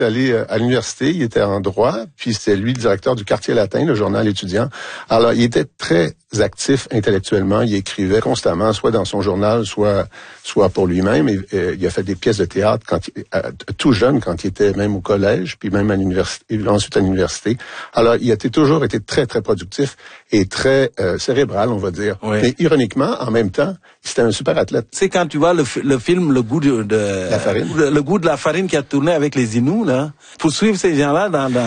allé à l'université, il était en droit, puis c'était lui le directeur du Quartier Latin, le journal étudiant. Alors, il était très actif intellectuellement, il écrivait constamment, soit dans son journal, soit pour lui-même. Il a fait des pièces de théâtre tout jeune, quand il était même au collège, puis même à l'université, ensuite à l'université. Alors, il a toujours été très, très productif et très cérébral, on va dire. Oui. Mais ironiquement, en même temps, c'était un super athlète. C'est quand tu vois le film Le goût de la farine. Le goût de la farine qui a tourné avec les Inuits, là. Pour suivre ces gens-là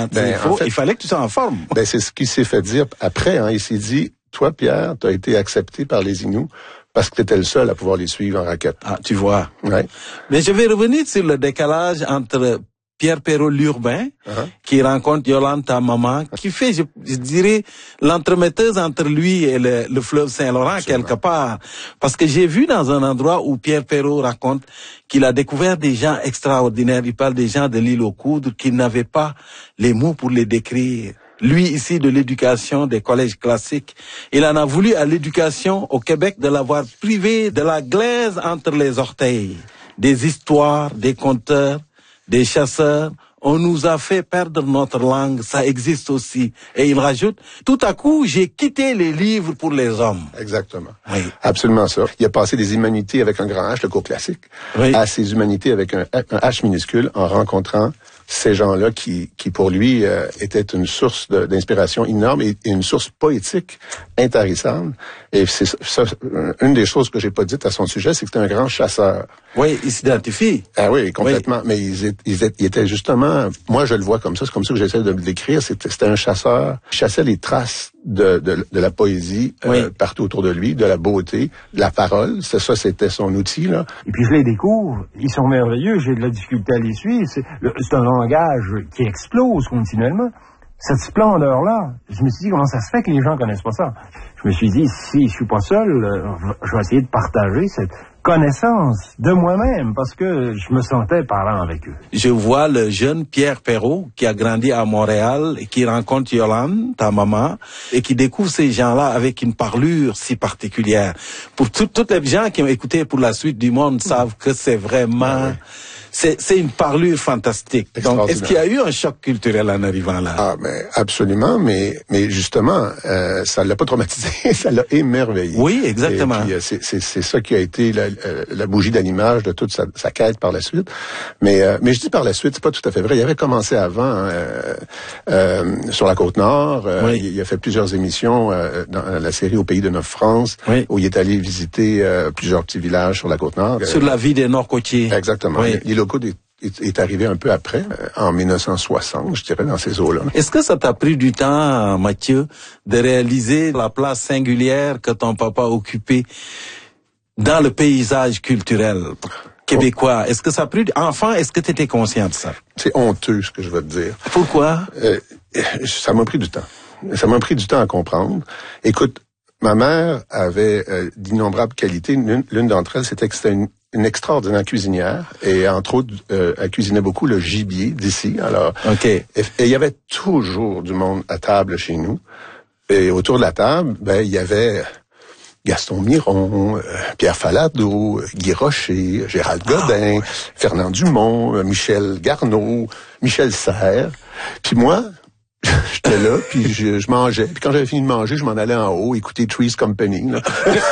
il fallait que tu sois en forme. Ben, c'est ce qu'il s'est fait dire après, hein. Il s'est dit, toi, Pierre, tu as été accepté par les Inuits parce que tu étais le seul à pouvoir les suivre en raquette. Ah, tu vois. Ouais. Mais je vais revenir sur le décalage entre Pierre Perrault l'urbain, qui rencontre Yolande, ta maman, qui fait, je dirais, l'entremetteuse entre lui et le fleuve Saint-Laurent, quelque part. Parce que j'ai vu dans un endroit où Pierre Perrault raconte qu'il a découvert des gens extraordinaires. Il parle des gens de l'île aux Coudres, qu'il n'avait pas les mots pour les décrire. Lui, ici, de l'éducation des collèges classiques, il en a voulu à l'éducation au Québec de l'avoir privé de la glaise entre les orteils. Des histoires, des conteurs, des chasseurs, on nous a fait perdre notre langue, ça existe aussi. Et il rajoute, tout à coup, j'ai quitté les livres pour les hommes. Exactement. Oui. Absolument ça. Il a passé des humanités avec un grand H, le cours classique, à ses humanités avec un H minuscule en rencontrant ces gens-là qui pour lui étaient une source d'inspiration énorme et une source poétique intarissable. Et c'est ça, une des choses que j'ai pas dites à son sujet, c'est que c'était un grand chasseur. Oui, il s'identifie. Ah oui, complètement. Oui. Mais il était justement, moi je le vois comme ça, c'est comme ça que j'essaie de le décrire, c'était un chasseur, il chassait les traces de la poésie partout autour de lui, de la beauté, de la parole. C'était son outil, là. Et puis je les découvre, ils sont merveilleux, j'ai de la difficulté à les suivre. C'est un langage qui explose continuellement. Cette splendeur-là, je me suis dit, comment ça se fait que les gens connaissent pas ça? Je me suis dit, si je suis pas seul, je vais essayer de partager cette connaissance de moi-même, parce que je me sentais parlant avec eux. Je vois le jeune Pierre Perrault, qui a grandi à Montréal, et qui rencontre Yolande, ta maman, et qui découvre ces gens-là avec une parlure si particulière. Pour toutes les gens qui ont écouté Pour la suite du monde savent que c'est vraiment... C'est une parlure fantastique. Donc, est-ce qu'il y a eu un choc culturel en arrivant là? Ah, mais absolument, mais justement, ça l'a pas traumatisé, ça l'a émerveillé. Oui, exactement. Et puis, c'est ça qui a été la bougie d'allumage de toute sa quête par la suite. Mais je dis par la suite, c'est pas tout à fait vrai. Il avait commencé avant sur la Côte-Nord. Il a fait plusieurs émissions dans la série Au pays de Neuf-France, où il est allé visiter plusieurs petits villages sur la Côte-Nord. Sur la vie des Nord-Côtiers. Exactement. Oui. Est arrivé un peu après, en 1960, je dirais, dans ces eaux-là. Est-ce que ça t'a pris du temps, Mathieu, de réaliser la place singulière que ton papa occupait dans le paysage culturel québécois? Est-ce que ça a pris... Enfant, est-ce que tu étais conscient de ça? C'est honteux, ce que je veux te dire. Pourquoi? Ça m'a pris du temps. Ça m'a pris du temps à comprendre. Écoute, ma mère avait d'innombrables qualités. L'une d'entre elles, c'était que c'était une extraordinaire cuisinière et entre autres elle cuisinait beaucoup le gibier d'ici. Alors et il y avait toujours du monde à table chez nous et autour de la table il y avait Gaston Miron, Pierre Falardeau, Guy Rocher, Gérald Godin, Fernand Dumont, Michel Garneau, Michel Serres. Puis moi, j'étais là, puis je mangeais. Puis quand j'avais fini de manger, je m'en allais en haut, écouter Three's Company. Là.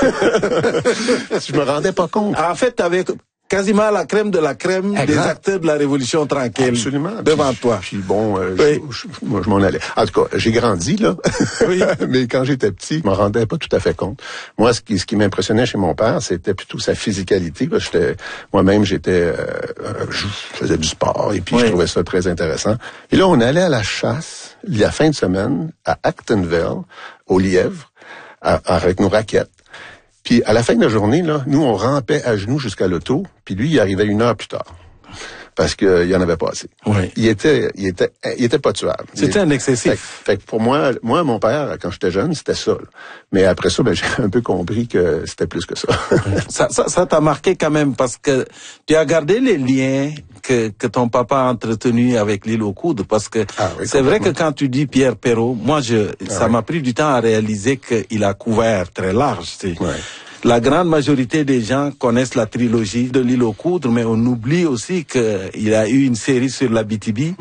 Je me rendais pas compte. En fait, t'avais quasiment la crème de la crème des acteurs de la Révolution tranquille. Absolument. Devant toi. Puis bon, moi je m'en allais. En tout cas, j'ai grandi, là. Oui. Mais quand j'étais petit, je m'en rendais pas tout à fait compte. Moi, ce qui m'impressionnait chez mon père, c'était plutôt sa physicalité. Moi-même, je faisais du sport et puis je trouvais ça très intéressant. Et là, on allait à la chasse la fin de semaine à Actonville, au lièvre, avec nos raquettes. Puis à la fin de la journée, là, nous on rampait à genoux jusqu'à l'auto, puis lui il arrivait 1 heure plus tard. Parce qu'il y en avait pas assez. Oui. Il était pas tuable. C'était un excessif. Fait que pour moi, mon père, quand j'étais jeune, c'était ça. Là. Mais après ça, j'ai un peu compris que c'était plus que ça. Ça t'a marqué quand même parce que tu as gardé les liens que ton papa a entretenus avec l'île aux Coudres, parce que c'est vrai que quand tu dis Pierre Perrault, moi ça m'a pris du temps à réaliser qu'il a couvert très large. La grande majorité des gens connaissent la trilogie de l'île aux coudres, mais on oublie aussi qu'il y a eu une série sur la BTB.